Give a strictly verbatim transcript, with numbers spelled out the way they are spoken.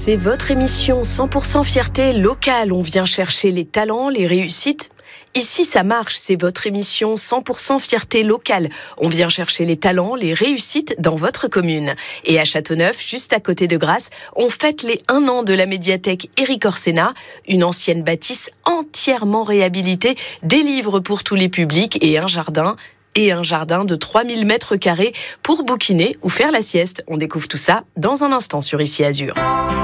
c'est votre émission cent pour cent fierté locale. On vient chercher les talents, les réussites. Ici, ça marche, c'est votre émission cent pour cent fierté locale. On vient chercher les talents, les réussites dans votre commune. Et à Châteauneuf, juste à côté de Grasse, on fête les un an de la médiathèque Éric Orsena, une ancienne bâtisse entièrement réhabilitée, des livres pour tous les publics et un jardin. Et un jardin de trois mille mètres carrés pour bouquiner ou faire la sieste. On découvre tout ça dans un instant sur Ici Azur.